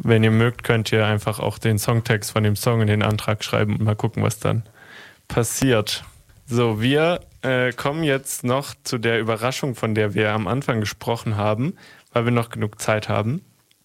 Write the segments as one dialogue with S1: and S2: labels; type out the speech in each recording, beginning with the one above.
S1: Wenn ihr mögt, könnt ihr einfach auch den Songtext von dem Song in den Antrag schreiben und mal gucken, was dann passiert. So, wir kommen jetzt noch zu der Überraschung, von der wir am Anfang gesprochen haben, weil wir noch genug Zeit haben.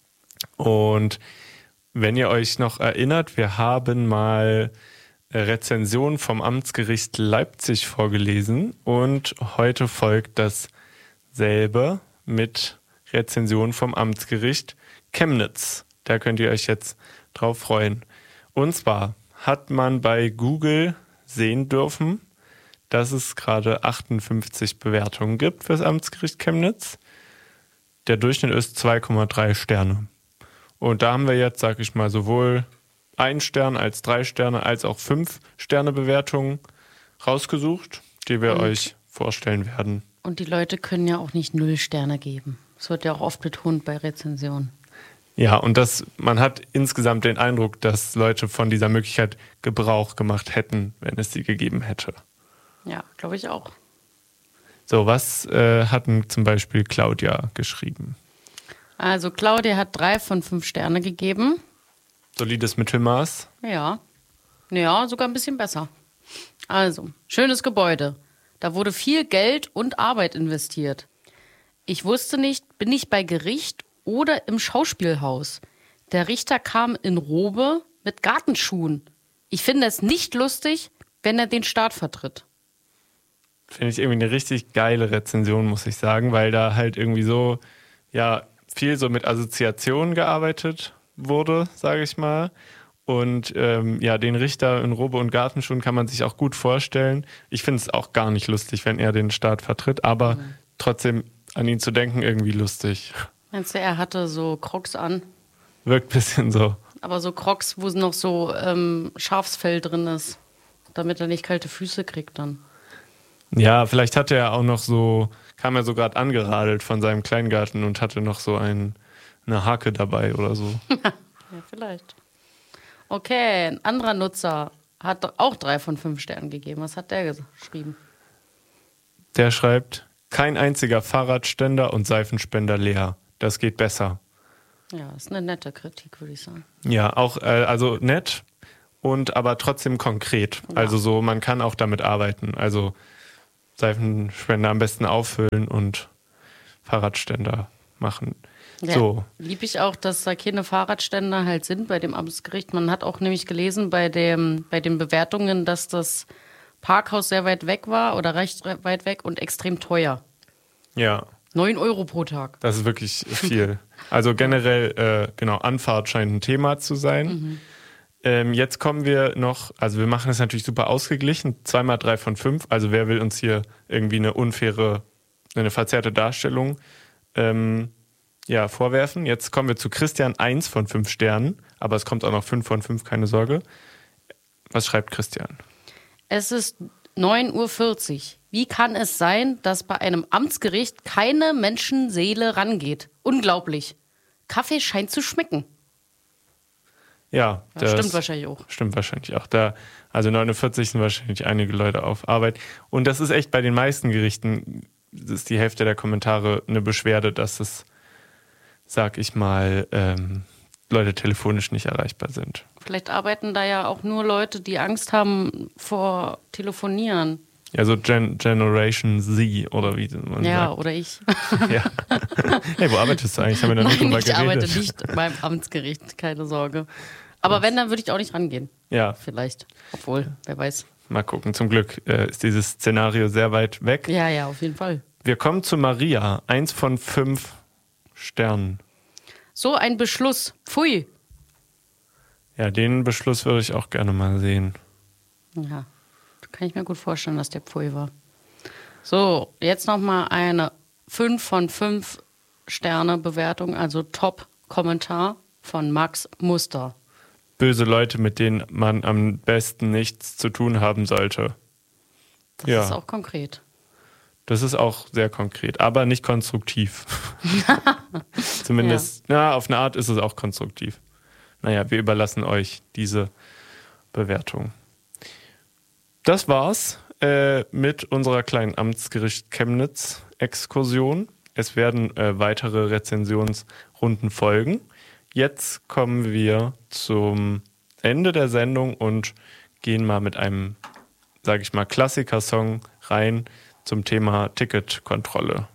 S1: Und wenn ihr euch noch erinnert, wir haben mal Rezension vom Amtsgericht Leipzig vorgelesen und heute folgt dasselbe mit Rezension vom Amtsgericht Chemnitz. Da könnt ihr euch jetzt drauf freuen. Und zwar hat man bei Google sehen dürfen, dass es gerade 58 Bewertungen gibt für das Amtsgericht Chemnitz. Der Durchschnitt ist 2,3 Sterne. Und da haben wir jetzt, sag ich mal, sowohl 1 Stern als 3 Sterne als auch 5 Sterne Bewertungen rausgesucht, die wir euch vorstellen werden.
S2: Und die Leute können ja auch nicht 0 Sterne geben. Das wird ja auch oft betont bei Rezensionen.
S1: Ja, und man hat insgesamt den Eindruck, dass Leute von dieser Möglichkeit Gebrauch gemacht hätten, wenn es sie gegeben hätte.
S2: Ja, glaube ich auch.
S1: So, was hatten zum Beispiel Claudia geschrieben?
S2: Also Claudia hat 3 von 5 Sterne gegeben.
S1: Solides Mittelmaß.
S2: Ja, sogar ein bisschen besser. Also, schönes Gebäude. Da wurde viel Geld und Arbeit investiert. Ich wusste nicht, bin ich bei Gericht oder im Schauspielhaus. Der Richter kam in Robe mit Gartenschuhen. Ich finde es nicht lustig, wenn er den Staat vertritt.
S1: Finde ich irgendwie eine richtig geile Rezension, muss ich sagen, weil da halt irgendwie so, ja, viel so mit Assoziationen gearbeitet wurde, sage ich mal. Und den Richter in Robe und Gartenschuhen kann man sich auch gut vorstellen. Ich finde es auch gar nicht lustig, wenn er den Staat vertritt, aber trotzdem an ihn zu denken irgendwie lustig.
S2: Meinst du, er hatte so Crocs an?
S1: Wirkt ein bisschen so.
S2: Aber so Crocs, wo noch so Schafsfell drin ist, damit er nicht kalte Füße kriegt dann.
S1: Ja, vielleicht hatte er auch noch so, kam er so gerade angeradelt von seinem Kleingarten und hatte noch so eine Hake dabei oder so.
S2: Ja, vielleicht. Okay, ein anderer Nutzer hat auch 3 von 5 Sternen gegeben. Was hat der geschrieben?
S1: Der schreibt, kein einziger Fahrradständer und Seifenspender leer. Das geht besser.
S2: Ja, ist eine nette Kritik, würde ich sagen.
S1: Ja, auch, also nett und aber trotzdem konkret. Ja. Also so, man kann auch damit arbeiten. Also Seifenspender am besten auffüllen und Fahrradständer machen.
S2: Ja,
S1: so.
S2: Lieb ich auch, dass da keine Fahrradständer halt sind bei dem Amtsgericht. Man hat auch nämlich gelesen bei den Bewertungen, dass das Parkhaus sehr weit weg war oder recht weit weg und extrem teuer.
S1: Ja.
S2: 9 Euro pro Tag.
S1: Das ist wirklich viel. Also generell, Anfahrt scheint ein Thema zu sein. Jetzt kommen wir noch, also wir machen es natürlich super ausgeglichen, 2x3 von 5. Also wer will uns hier irgendwie eine verzerrte Darstellung vorwerfen. Jetzt kommen wir zu Christian, 1 von 5 Sternen, aber es kommt auch noch 5 von 5, keine Sorge. Was schreibt Christian?
S2: Es ist 9:40 Uhr. Wie kann es sein, dass bei einem Amtsgericht keine Menschenseele rangeht? Unglaublich. Kaffee scheint zu schmecken.
S1: Ja,
S2: das stimmt wahrscheinlich auch.
S1: Stimmt wahrscheinlich auch. Also 49 sind wahrscheinlich einige Leute auf Arbeit. Und das ist echt bei den meisten Gerichten, das ist die Hälfte der Kommentare eine Beschwerde, dass es, sag ich mal, Leute telefonisch nicht erreichbar sind.
S2: Vielleicht arbeiten da ja auch nur Leute, die Angst haben vor Telefonieren.
S1: Ja, so Generation Z oder wie man sagt.
S2: Ja, oder ich.
S1: Ja. Hey, wo arbeitest du eigentlich? Haben wir noch nicht drüber geredet.
S2: Ich arbeite nicht beim Amtsgericht, keine Sorge. Aber wenn, dann würde ich auch nicht rangehen.
S1: Ja.
S2: Vielleicht. Obwohl, wer weiß.
S1: Mal gucken. Zum Glück ist dieses Szenario sehr weit weg.
S2: Ja, auf jeden Fall.
S1: Wir kommen zu Maria. 1 von 5 Sternen.
S2: So ein Beschluss. Pfui.
S1: Ja, den Beschluss würde ich auch gerne mal sehen.
S2: Ja, kann ich mir gut vorstellen, dass der Pfui war. So, jetzt nochmal eine 5 von 5 Sterne Bewertung, also Top-Kommentar von Max Muster.
S1: Böse Leute, mit denen man am besten nichts zu tun haben sollte.
S2: Das ist auch konkret.
S1: Das ist auch sehr konkret, aber nicht konstruktiv. Zumindest, auf eine Art ist es auch konstruktiv. Naja, wir überlassen euch diese Bewertung. Das war's mit unserer kleinen Amtsgericht Chemnitz-Exkursion. Es werden weitere Rezensionsrunden folgen. jetzt kommen wir zum Ende der Sendung und gehen mal mit einem, sage ich mal, Klassikersong rein zum Thema Ticketkontrolle.